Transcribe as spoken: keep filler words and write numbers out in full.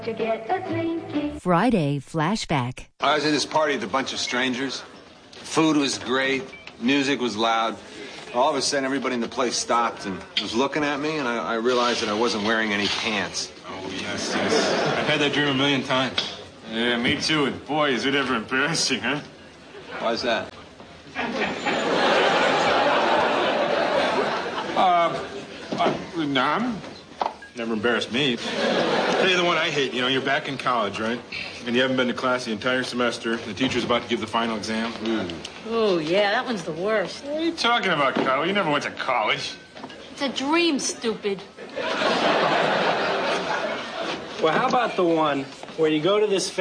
To get a Twinkie. Friday flashback. I was at this party with a bunch of strangers. Food was great. Music was loud. All of a sudden, everybody in the place stopped and was looking at me, and I, I realized that I wasn't wearing any pants. Oh, yes, yes. I've had that dream a million times. Yeah, me too. And boy, is it ever embarrassing, huh? Why's that? Uh, uh nah, never embarrassed me. Tell you the one I hate. You know, you're back in college, right? And you haven't been to class the entire semester. The teacher's about to give the final exam. Mm. Oh, yeah, that one's the worst. What are you talking about, Kyle? You never went to college. It's a dream, stupid. Well, how about the one where you go to this